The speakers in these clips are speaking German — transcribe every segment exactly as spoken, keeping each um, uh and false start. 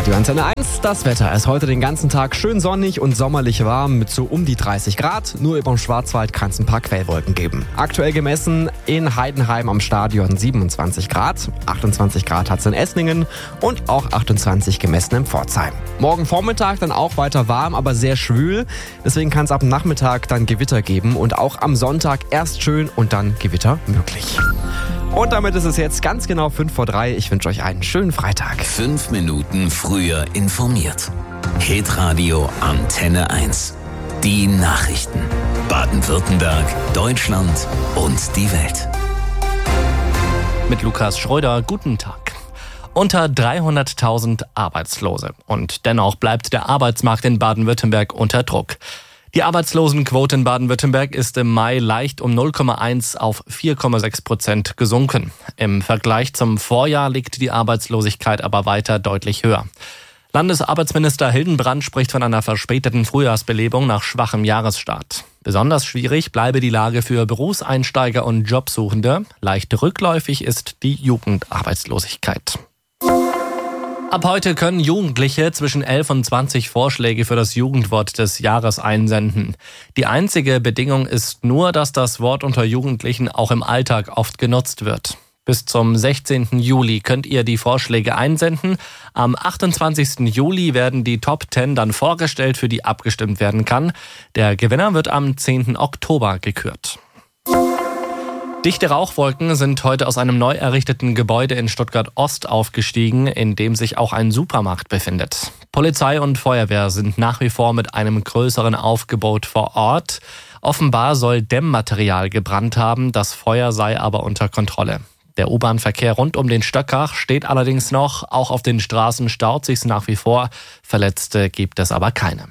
Radio Antenne eins, das Wetter ist heute den ganzen Tag schön sonnig und sommerlich warm mit so um die dreißig Grad. Nur über dem Schwarzwald kann es ein paar Quellwolken geben. Aktuell gemessen in Heidenheim am Stadion siebenundzwanzig Grad, achtundzwanzig Grad hat es in Esslingen und auch achtundzwanzig gemessen in Pforzheim. Morgen Vormittag dann auch weiter warm, aber sehr schwül. Deswegen kann es ab Nachmittag dann Gewitter geben und auch am Sonntag erst schön und dann Gewitter möglich. Und damit ist es jetzt ganz genau fünf vor drei. Ich wünsche euch einen schönen Freitag. Fünf Minuten früher informiert. Hitradio Antenne eins. Die Nachrichten. Baden-Württemberg, Deutschland und die Welt. Mit Lukas Schröder, guten Tag. Unter dreihunderttausend Arbeitslose. Und dennoch bleibt der Arbeitsmarkt in Baden-Württemberg unter Druck. Die Arbeitslosenquote in Baden-Württemberg ist im Mai leicht um null Komma eins auf vier Komma sechs Prozent gesunken. Im Vergleich zum Vorjahr liegt die Arbeitslosigkeit aber weiter deutlich höher. Landesarbeitsminister Hildenbrand spricht von einer verspäteten Frühjahrsbelebung nach schwachem Jahresstart. Besonders schwierig bleibe die Lage für Berufseinsteiger und Jobsuchende. Leicht rückläufig ist die Jugendarbeitslosigkeit. Ab heute können Jugendliche zwischen elf und zwanzig Vorschläge für das Jugendwort des Jahres einsenden. Die einzige Bedingung ist nur, dass das Wort unter Jugendlichen auch im Alltag oft genutzt wird. Bis zum sechzehnten Juli könnt ihr die Vorschläge einsenden. Am achtundzwanzigsten Juli werden die Top zehn dann vorgestellt, für die abgestimmt werden kann. Der Gewinner wird am zehnten Oktober gekürt. Dichte Rauchwolken sind heute aus einem neu errichteten Gebäude in Stuttgart-Ost aufgestiegen, in dem sich auch ein Supermarkt befindet. Polizei und Feuerwehr sind nach wie vor mit einem größeren Aufgebot vor Ort. Offenbar soll Dämmmaterial gebrannt haben, das Feuer sei aber unter Kontrolle. Der U-Bahn-Verkehr rund um den Stöckach steht allerdings noch. Auch auf den Straßen staut sich's nach wie vor. Verletzte gibt es aber keine.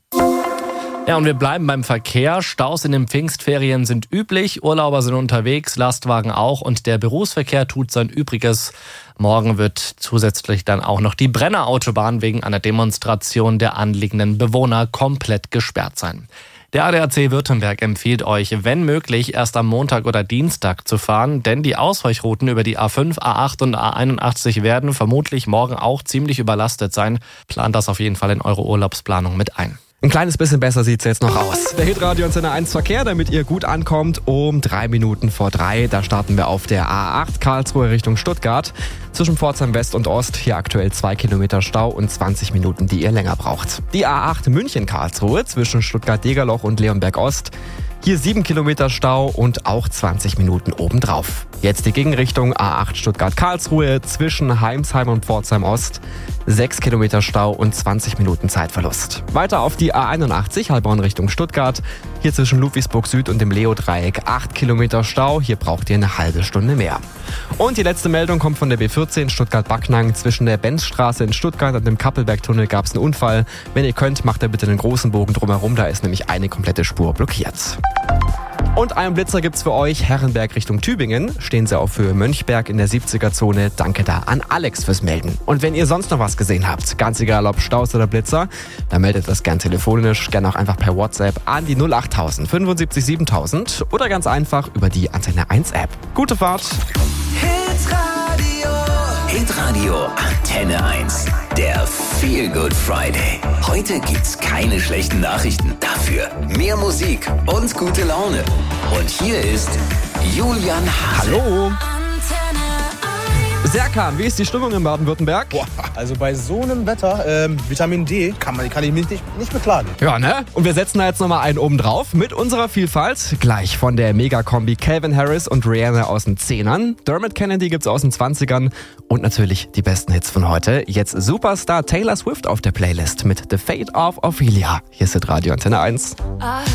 Ja, und wir bleiben beim Verkehr. Staus in den Pfingstferien sind üblich, Urlauber sind unterwegs, Lastwagen auch und der Berufsverkehr tut sein Übriges. Morgen wird zusätzlich dann auch noch die Brennerautobahn wegen einer Demonstration der anliegenden Bewohner komplett gesperrt sein. Der A D A C Württemberg empfiehlt euch, wenn möglich, erst am Montag oder Dienstag zu fahren, denn die Ausweichrouten über die A fünf, A acht und A einundachtzig werden vermutlich morgen auch ziemlich überlastet sein. Plant das auf jeden Fall in eure Urlaubsplanung mit ein. Ein kleines bisschen besser sieht's jetzt noch aus. Der Hitradio Antenne eins Verkehr, damit ihr gut ankommt, um drei Minuten vor drei. Da starten wir auf der A acht Karlsruhe Richtung Stuttgart. Zwischen Pforzheim West und Ost hier aktuell zwei Kilometer Stau und zwanzig Minuten, die ihr länger braucht. Die A acht München-Karlsruhe zwischen Stuttgart-Degerloch und Leonberg Ost. Hier sieben Kilometer Stau und auch zwanzig Minuten obendrauf. Jetzt die Gegenrichtung A acht Stuttgart-Karlsruhe zwischen Heimsheim und Pforzheim Ost. sechs Kilometer Stau und zwanzig Minuten Zeitverlust. Weiter auf die A einundachtzig Heilbronn Richtung Stuttgart. Hier zwischen Ludwigsburg Süd und dem Leo-Dreieck acht Kilometer Stau. Hier braucht ihr eine halbe Stunde mehr. Und die letzte Meldung kommt von der B vierzehn Stuttgart-Backnang. Zwischen der Benzstraße in Stuttgart und dem Kappelbergtunnel gab es einen Unfall. Wenn ihr könnt, macht ihr bitte einen großen Bogen drumherum. Da ist nämlich eine komplette Spur blockiert. Und einen Blitzer gibt's für euch. Herrenberg Richtung Tübingen. Stehen sie auf Höhe Mönchberg in der siebziger-Zone. Danke da an Alex fürs Melden. Und wenn ihr sonst noch was gesehen habt, ganz egal ob Staus oder Blitzer, dann meldet das gern telefonisch, gern auch einfach per WhatsApp an die null achttausend fünfundsiebzig siebentausend oder ganz einfach über die Antenne eins App. Gute Fahrt! Hitradio. Hitradio Antenne eins. Der Feel Good Friday. Heute gibt's keine schlechten Nachrichten. Dafür mehr Musik und gute Laune. Und hier ist Julian Hase. Hallo! Serkan, wie ist die Stimmung in Baden-Württemberg? Boah, also bei so einem Wetter, ähm, Vitamin D, kann, man, kann ich mich nicht, nicht beklagen. Ja, ne? Und wir setzen da jetzt nochmal einen oben drauf mit unserer Vielfalt. Gleich von der Megakombi Calvin Harris und Rihanna aus den Zehnern. Dermot Kennedy gibt's aus den Zwanzigern. Und natürlich die besten Hits von heute. Jetzt Superstar Taylor Swift auf der Playlist mit The Fate of Ophelia. Hier ist Radio Antenne eins.